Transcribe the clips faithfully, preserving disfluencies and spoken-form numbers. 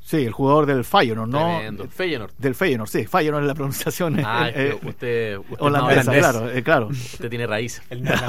Sí, el jugador del Feyenoord, ¿no? Tremendo. Feyenoord. Del Feyenoord, sí. Feyenoord es la pronunciación Ah, eh, usted, usted holandesa, no, claro, eh, claro. Usted tiene raíces.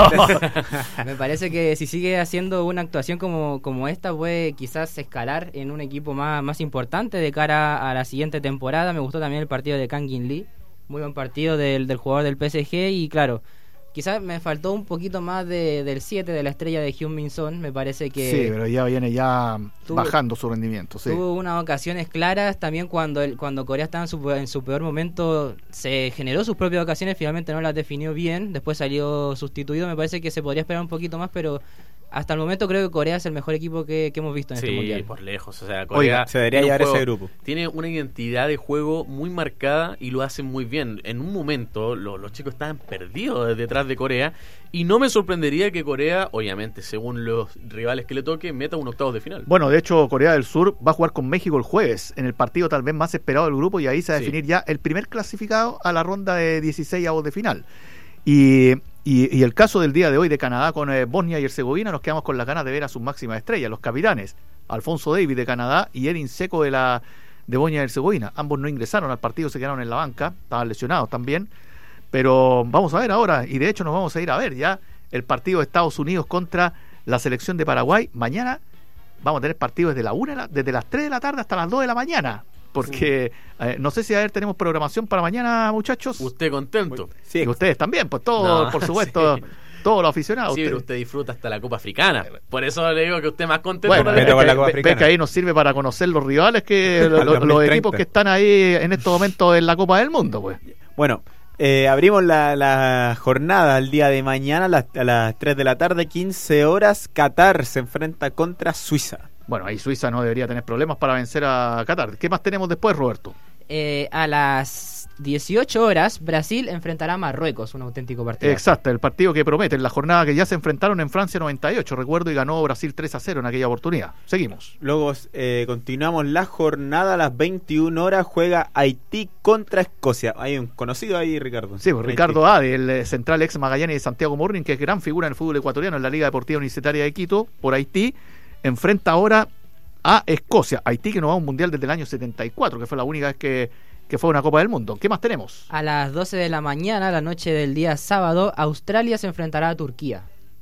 Me parece que si sigue haciendo una actuación como, como esta, puede quizás escalar en un equipo más, más importante de cara a la siguiente temporada. Me gustó también el partido de Kang In Lee. Muy buen partido del, del jugador del P S G y claro, quizás me faltó un poquito más de, del siete de la estrella de Heung-min Son. Me parece que sí, pero ya viene ya tuvo, bajando su rendimiento. Sí. Tuvo unas ocasiones claras. También cuando el, cuando Corea estaba en su, en su peor momento, se generó sus propias ocasiones. Finalmente no las definió bien. Después salió sustituido. Me parece que se podría esperar un poquito más, pero hasta el momento creo que Corea es el mejor equipo que, que hemos visto en sí, este mundial. Sí, por lejos. O sea, Corea Oiga, se debería llevar juego, ese grupo. Tiene una identidad de juego muy marcada y lo hacen muy bien. En un momento lo, los chicos estaban perdidos detrás de Corea y no me sorprendería que Corea, obviamente, según los rivales que le toque, meta un octavos de final. Bueno, de hecho, Corea del Sur va a jugar con México el jueves, en el partido tal vez más esperado del grupo, y ahí se va a definir sí. ya el primer clasificado a la ronda de dieciséis avos de final. Y, y, y el caso del día de hoy de Canadá con eh, Bosnia y Herzegovina, nos quedamos con las ganas de ver a sus máximas estrellas, los capitanes, Alfonso Davies de Canadá y Edin Dzeko de la de Bosnia y Herzegovina. Ambos no ingresaron al partido, se quedaron en la banca, estaban lesionados también, pero vamos a ver ahora, y de hecho nos vamos a ir a ver ya el partido de Estados Unidos contra la selección de Paraguay. Mañana vamos a tener partidos desde la una, desde las tres de la tarde hasta las dos de la mañana. Porque sí. eh, no sé si a ver tenemos programación para mañana, muchachos. Usted contento. Sí, y ustedes también, pues todos, no, por supuesto, sí. todos los aficionados. Sí, usted. pero usted disfruta hasta la Copa Africana. Por eso le digo que usted más contento. Bueno, ve, ve, ve, ve que ahí nos sirve para conocer los rivales, que lo, lo, los equipos que están ahí en estos momentos en la Copa del Mundo, pues. Bueno, eh, abrimos la, la jornada el día de mañana a las, a las tres de la tarde, quince horas. Qatar se enfrenta contra Suiza. Bueno, ahí Suiza no debería tener problemas para vencer a Qatar. ¿Qué más tenemos después, Roberto? Eh, a las dieciocho horas, Brasil enfrentará a Marruecos, un auténtico partido. Exacto, el partido que promete, en la jornada que ya se enfrentaron en Francia noventa y ocho, recuerdo, y ganó Brasil tres a cero en aquella oportunidad. Seguimos. Luego eh, continuamos la jornada a las veintiuna horas, juega Haití contra Escocia. Hay un conocido ahí, Ricardo. Sí, pues, Ricardo Ade, el central ex Magallanes de Santiago Morning, que es gran figura en el fútbol ecuatoriano en la Liga Deportiva Universitaria de Quito, por Haití. Enfrenta ahora a Escocia. Haití, que no va a un mundial desde el año setenta y cuatro, que fue la única vez que, que fue a una Copa del Mundo. ¿Qué más tenemos? A las doce de la mañana, la noche del día sábado, Australia se enfrentará a Turquía.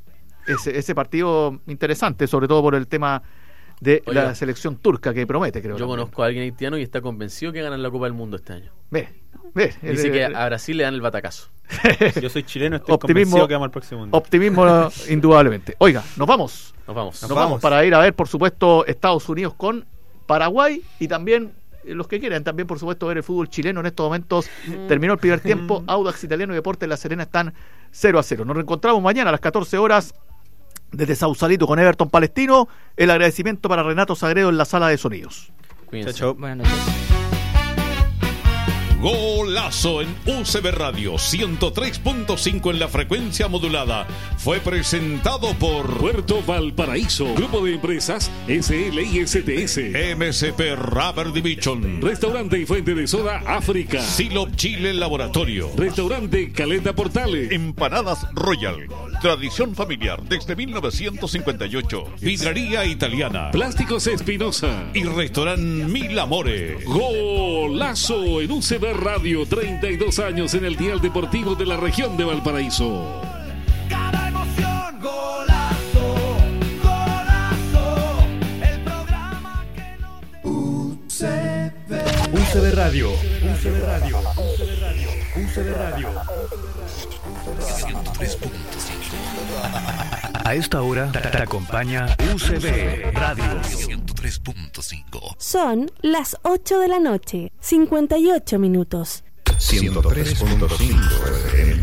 Ese, ese partido interesante, sobre todo por el tema de Oiga, la selección turca, que promete, creo. Yo también. conozco a alguien haitiano y está convencido que ganan la Copa del Mundo este año. Ve, ve. Dice eh, que eh, a Brasil le dan el batacazo. Yo soy chileno, estoy optimismo, convencido que vamos al próximo mundial. Optimismo indudablemente. Oiga, nos vamos. Nos vamos. Nos, nos vamos. vamos para ir a ver, por supuesto, Estados Unidos con Paraguay y también los que quieran también, por supuesto, ver el fútbol chileno en estos momentos. Terminó el primer tiempo, Audax Italiano y Deportes La Serena están cero a cero. Nos reencontramos mañana a las catorce horas desde Sausalito con Everton Palestino. El agradecimiento para Renato Sagredo en la sala de sonidos. Cuídense. Chao, chao. Buenas noches. Golazo en U C B Radio ciento tres punto cinco en la frecuencia modulada. Fue presentado por Puerto Valparaíso, Grupo de Empresas S L I S T S, M S P Rubber Division, Restaurante y Fuente de Soda África, Silop Chile Laboratorio, Restaurante Caleta Portales, Empanadas Royal, tradición familiar desde mil novecientos cincuenta y ocho, Vidrería Italiana, Plásticos Espinosa y Restaurante Mil Amores. Golazo en U C B Radio, treinta y dos años en el dial deportivo de la región de Valparaíso. Cada emoción, golazo, golazo, el programa que no... U C B U C B Radio, U C B Radio, U C B Radio, U C B Radio. ciento tres punto cinco. A esta hora te, te acompaña U C B Radio ciento tres punto cinco. Son las ocho de la noche, cincuenta y ocho minutos. ciento tres punto cinco F M.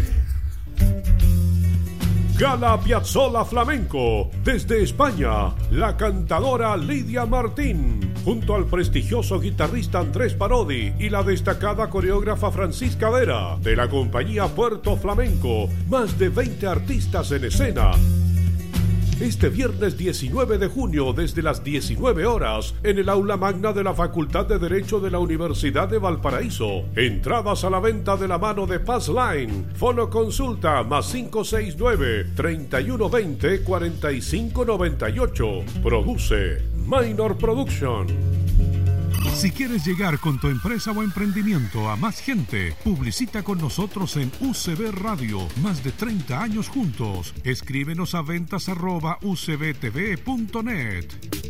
Gala Piazzolla Flamenco. Desde España, la cantadora Lidia Martín, junto al prestigioso guitarrista Andrés Parodi y la destacada coreógrafa Francisca Vera, de la compañía Puerto Flamenco. Más de veinte artistas en escena. Este viernes diecinueve de junio, desde las diecinueve horas, en el aula magna de la Facultad de Derecho de la Universidad de Valparaíso. Entradas a la venta de la mano de Passline. Fono consulta más cinco seis nueve, treinta y uno veinte, cuarenta y cinco noventa y ocho. Produce Minor Production. Si quieres llegar con tu empresa o emprendimiento a más gente, publicita con nosotros en U C B Radio. Más de treinta años juntos. Escríbenos a ventas arroba u c b t v punto net.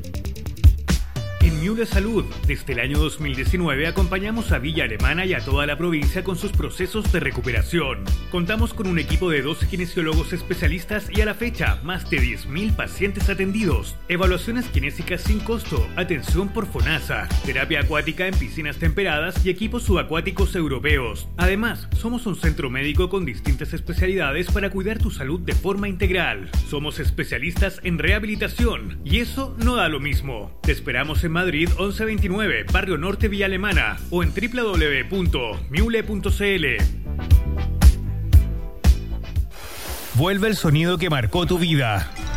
En Miule Salud, desde el año dos mil diecinueve acompañamos a Villa Alemana y a toda la provincia con sus procesos de recuperación. Contamos con un equipo de doce kinesiólogos especialistas y a la fecha más de diez mil pacientes atendidos. Evaluaciones kinésicas sin costo, atención por FONASA, terapia acuática en piscinas temperadas y equipos subacuáticos europeos. Además, somos un centro médico con distintas especialidades para cuidar tu salud de forma integral. Somos especialistas en rehabilitación y eso no da lo mismo. Te esperamos en Madrid once veintinueve, Barrio Norte, Villa Alemana o en w w w punto miule punto c l. Vuelve el sonido que marcó tu vida.